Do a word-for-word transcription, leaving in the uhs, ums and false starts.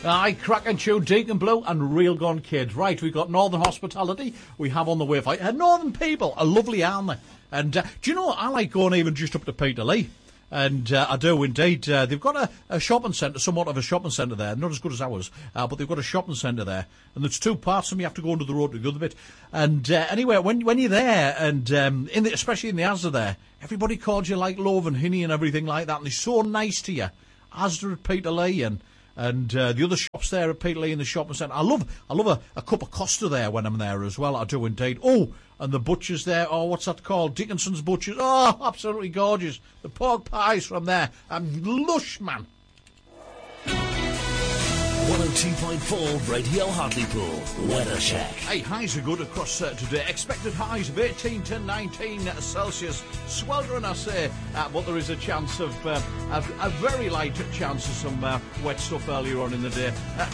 Aye, crack and chew, Deacon Blue and Real Gun Kids. Right, we've got Northern Hospitality. We have on the way for uh, Northern people are lovely, aren't they? And uh, do you know what? I like going even just up to Peterlee. And uh, I do indeed. Uh, they've got a, a shopping centre, somewhat of a shopping centre there. Not as good as ours, uh, but they've got a shopping centre there. And there's two parts of them. You have to go under the road to the other bit. And uh, anyway, when when you're there, and um, in the, especially in the Asda there, everybody calls you like Love and Hinny and everything like that. And they're so nice to you. Asda at Peterlee and and uh, the other shops there at Peterlee in the shopping centre. I love I love a, a cup of Costa there when I'm there as well. I do indeed. Oh, and the butchers there. Oh, what's that called? Dickinson's Butchers. Oh, absolutely gorgeous. The pork pies from there. Um, lush, man. one oh two point four Radio Hartlepool. Weather check. Hey, highs are good across uh, today. Expected highs of eighteen to nineteen Celsius. Sweltering, I say, uh, but there is a chance of, uh, a, a very light chance of some uh, wet stuff earlier on in the day. Uh,